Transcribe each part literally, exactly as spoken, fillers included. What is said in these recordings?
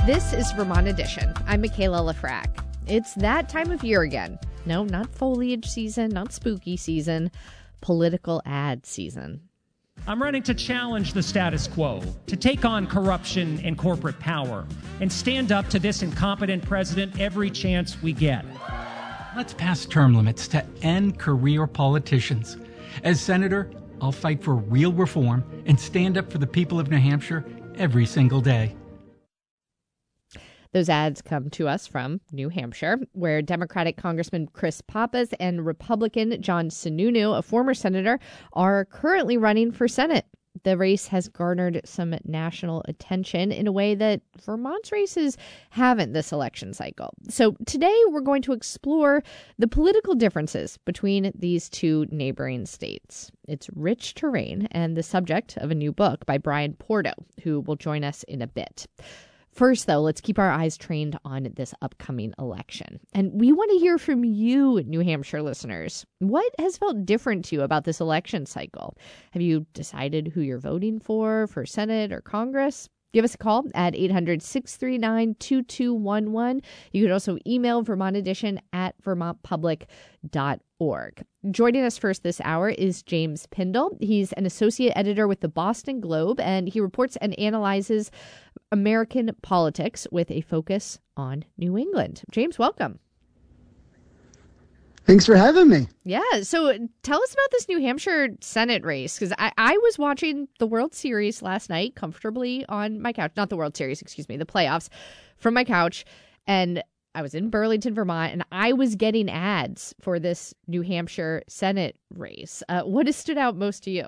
This is Vermont Edition. I'm Michaela Lafrac. It's that time of year again. No, not foliage season, not spooky season, political ad season. I'm running to challenge the status quo, to take on corruption and corporate power, and stand up to this incompetent president every chance we get. Let's pass term limits to end career politicians. As senator, I'll fight for real reform and stand up for the people of New Hampshire every single day. Those ads come to us from New Hampshire, where Democratic Congressman Chris Pappas and Republican John Sununu, a former senator, are currently running for Senate. The race has garnered some national attention in a way that Vermont's races haven't this election cycle. So today we're going to explore the political differences between these two neighboring states. It's rich terrain and the subject of a new book by Brian Porto, who will join us in a bit. First, though, let's keep our eyes trained on this upcoming election. And we want to hear from you, New Hampshire listeners. What has felt different to you about this election cycle? Have you decided who you're voting for, for Senate or Congress? Give us a call at eight hundred, six three nine, two two one one. You could also email Vermont Edition at vermont public dot org. Joining us first this hour is James Pindell. He's an associate editor with the Boston Globe, and he reports and analyzes American politics with a focus on New England. James, welcome. Thanks for having me. Yeah. So tell us about this New Hampshire Senate race, because I, I was watching the World Series last night comfortably on my couch. Not the World Series, excuse me, the playoffs from my couch. And I was in Burlington, Vermont, and I was getting ads for this New Hampshire Senate race. Uh, what has stood out most to you?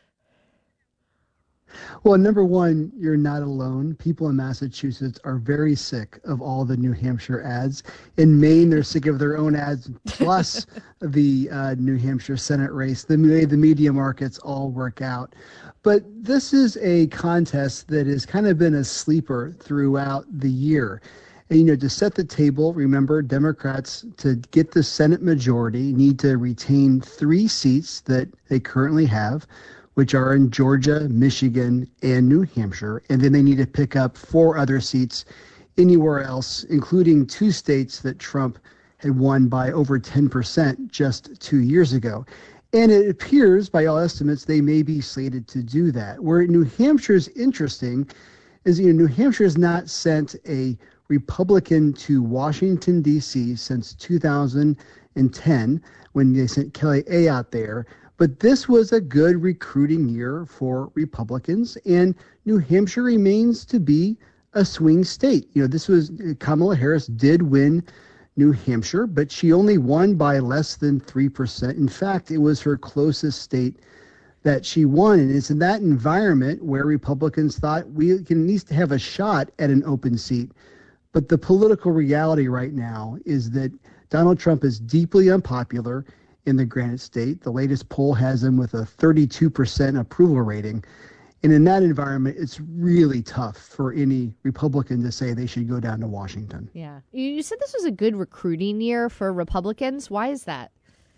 Well, number one, you're not alone. People in Massachusetts are very sick of all the New Hampshire ads. In Maine, they're sick of their own ads, plus the uh, New Hampshire Senate race. The way the media markets all work out. But this is a contest that has kind of been a sleeper throughout the year. And, you know, to set the table, remember, Democrats, to get the Senate majority, need to retain three seats that they currently have, which are in Georgia, Michigan, and New Hampshire. And then they need to pick up four other seats anywhere else, including two states that Trump had won by over ten percent just two years ago. And it appears, by all estimates, they may be slated to do that. Where New Hampshire is interesting is, you know, New Hampshire has not sent a Republican to Washington, D C since two thousand ten, when they sent Kelly Ayotte there. But this was a good recruiting year for Republicans, and New Hampshire remains to be a swing state. You know, this was, Kamala Harris did win New Hampshire, but she only won by less than three percent. In fact, it was her closest state that she won. And it's in that environment where Republicans thought we can at least have a shot at an open seat. But the political reality right now is that Donald Trump is deeply unpopular in the Granite State. The latest poll has him with a thirty-two percent approval rating. And in that environment, it's really tough for any Republican to say they should go down to Washington. Yeah. You said this was a good recruiting year for Republicans. Why is that?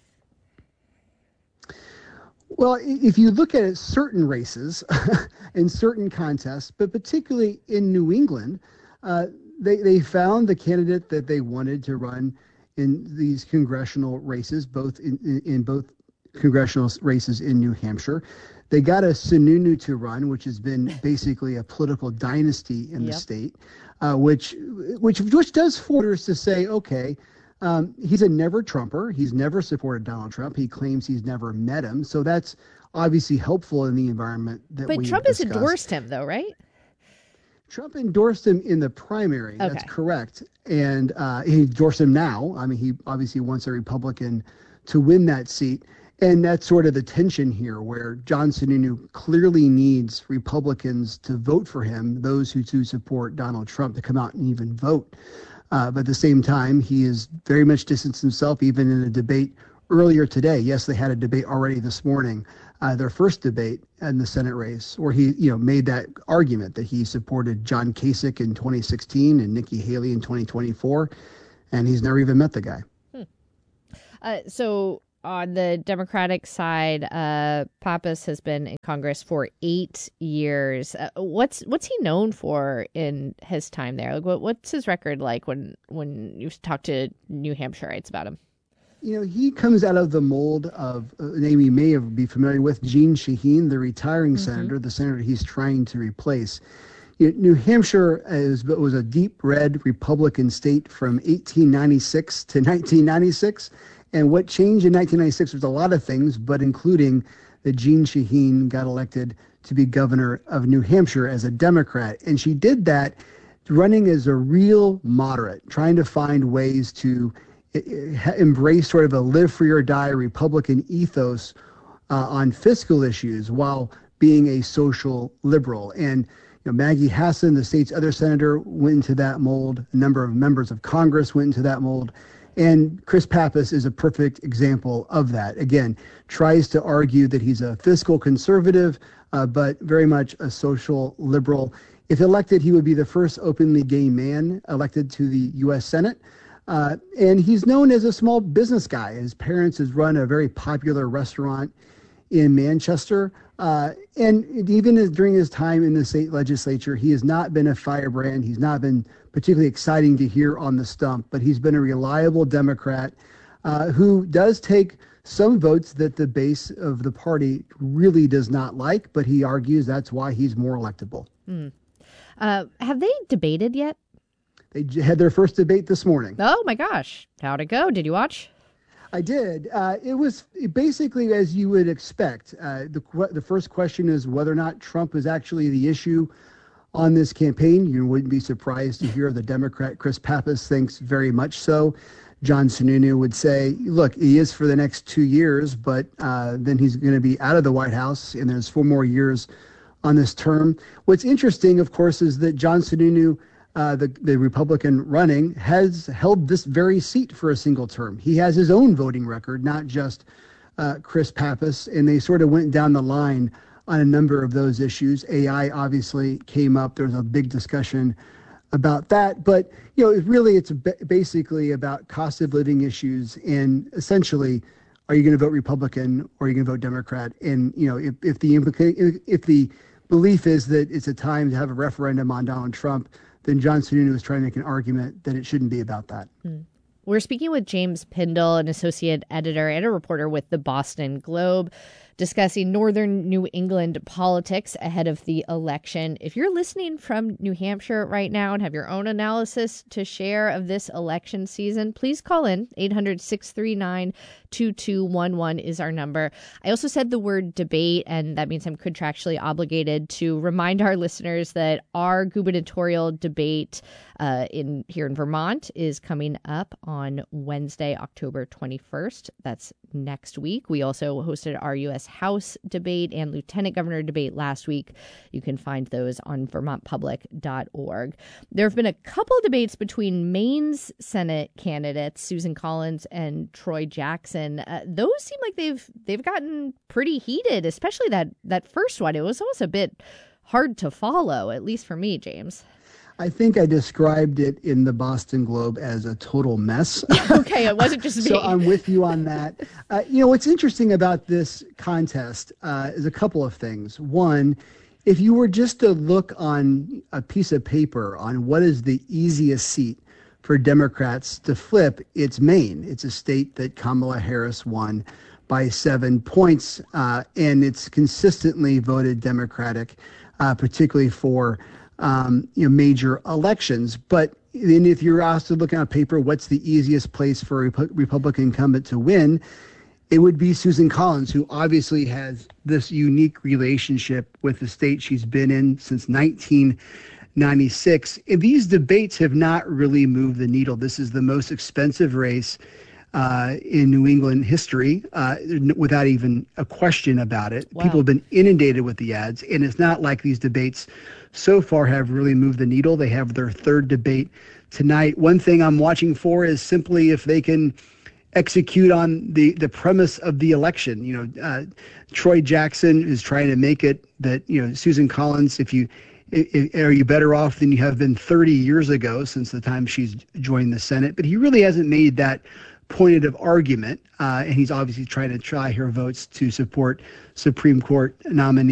Well, if you look at it, certain races in certain contests, but particularly in New England, uh, they, they found the candidate that they wanted to run in these congressional races, both in, in, in both congressional races in New Hampshire. They got a Sununu to run, which has been basically a political dynasty in the yep. state, uh, which which which does force us to say, okay, um, he's a never Trumper. He's never supported Donald Trump. He claims he's never met him. So that's obviously helpful in the environment that we But Trump has endorsed him, though, right? Trump endorsed him in the primary. Okay. That's correct. And uh, he endorsed him now. I mean, he obviously wants a Republican to win that seat. And that's sort of the tension here, where John Sununu clearly needs Republicans to vote for him, those who do support Donald Trump, to come out and even vote. Uh, but at the same time, he is very much distanced himself, even in a debate earlier today. Yes, they had a debate already this morning, uh, their first debate in the Senate race, where he, you know, made that argument that he supported John Kasich in twenty sixteen and Nikki Haley in twenty twenty-four, and he's never even met the guy. Hmm. Uh, so on the Democratic side, uh, Pappas has been in Congress for eight years. Uh, what's what's he known for in his time there? Like, what, what's his record like when when you talk to New Hampshireites about him? You know, he comes out of the mold of a name you may have be familiar with, Jeanne Shaheen, the retiring mm-hmm. senator, the senator he's trying to replace. You know, New Hampshire is, was a deep red Republican state from eighteen ninety-six to nineteen ninety-six. And what changed in nineteen ninety-six was a lot of things, but including that Jeanne Shaheen got elected to be governor of New Hampshire as a Democrat. And she did that running as a real moderate, trying to find ways to embrace sort of a live free or die Republican ethos uh, on fiscal issues while being a social liberal. And you know, Maggie Hassan, the state's other senator, went into that mold. A number of members of Congress went into that mold. And Chris Pappas is a perfect example of that. Again, tries to argue that he's a fiscal conservative, uh, but very much a social liberal. If elected, he would be the first openly gay man elected to the U S Senate. Uh, and he's known as a small business guy. His parents has run a very popular restaurant in Manchester. Uh, and even as, during his time in the state legislature, he has not been a firebrand. He's not been particularly exciting to hear on the stump, but he's been a reliable Democrat uh, who does take some votes that the base of the party really does not like, but he argues that's why he's more electable. Mm. Uh, have they debated yet? They had their first debate this morning. Oh, my gosh. How'd it go? Did you watch? I did. Uh, it was basically as you would expect. Uh, the the first question is whether or not Trump is actually the issue on this campaign. You wouldn't be surprised to hear the Democrat Chris Pappas thinks very much so. John Sununu would say, look, he is for the next two years, but uh, then he's going to be out of the White House, and there's four more years on this term. What's interesting, of course, is that John Sununu, Uh, the, the Republican running, has held this very seat for a single term. He has his own voting record, not just uh, Chris Pappas, and they sort of went down the line on a number of those issues. A I obviously came up. There was a big discussion about that. But, you know, it really, it's basically about cost of living issues and essentially, are you going to vote Republican or are you going to vote Democrat? And, you know, if, if the implica- if the belief is that it's a time to have a referendum on Donald Trump, then John Sununu is trying to make an argument that it shouldn't be about that. Hmm. We're speaking with James Pindell, an associate editor and a reporter with the Boston Globe, discussing northern New England politics ahead of the election. If you're listening from New Hampshire right now and have your own analysis to share of this election season, please call in. eight hundred, six three nine, two two one one is our number. I also said the word debate, and that means I'm contractually obligated to remind our listeners that our gubernatorial debate uh, in here in Vermont is coming up on Wednesday, October twenty-first. That's next week. We also hosted our U S House debate and Lieutenant Governor debate last week. You can find those on vermont public dot org. There have been a couple of debates between Maine's Senate candidates, Susan Collins and Troy Jackson. Uh, those seem like they've they've gotten pretty heated, especially that, that first one. It was almost a bit hard to follow, at least for me, James. I think I described it in the Boston Globe as a total mess. Okay, it wasn't just me. So I'm with you on that. Uh, you know, what's interesting about this contest uh, is a couple of things. One, if you were just to look on a piece of paper on what is the easiest seat for Democrats to flip, it's Maine. It's a state that Kamala Harris won by seven points, uh, and it's consistently voted Democratic, uh, particularly for Um, you know, major elections. But then if you're asked to look on paper, what's the easiest place for a Rep- Republican incumbent to win? It would be Susan Collins, who obviously has this unique relationship with the state she's been in since nineteen ninety-six. And these debates have not really moved the needle. This is the most expensive race uh, in New England history, uh, without even a question about it. Wow. People have been inundated with the ads, and it's not like these debates so far have really moved the needle. They have their third debate tonight. One thing I'm watching for is simply if they can execute on the, the premise of the election. You know, uh, Troy Jackson is trying to make it that, you know, Susan Collins, if you, if, are you better off than you have been thirty years ago since the time she's joined the Senate? But he really hasn't made that pointed of argument, uh, and he's obviously trying to try her votes to support Supreme Court nominee